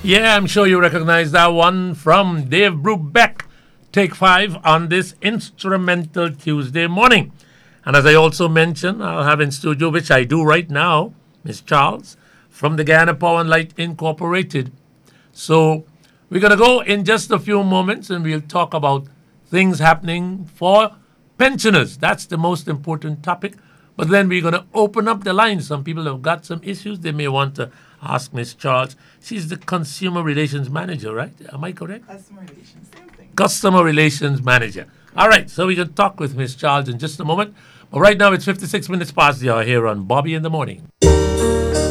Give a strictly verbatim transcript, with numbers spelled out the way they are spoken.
Yeah, I'm sure you recognize that one from Dave Brubeck. Take five on this instrumental Tuesday morning. And as I also mentioned, I'll have in studio, which I do right now, Miss Charles from the Guyana Power and Light Incorporated. So we're going to go in just a few moments and we'll talk about things happening for pensioners. That's the most important topic. But then we're going to open up the lines. Some people have got some issues they may want to ask Miss Charles. She's the Consumer Relations Manager, right? Am I correct? Customer relations, same thing. Customer Relations Manager. All right, so we can talk with Miss Charles in just a moment. But right now it's fifty-six minutes past the hour here on Bobby in the Morning.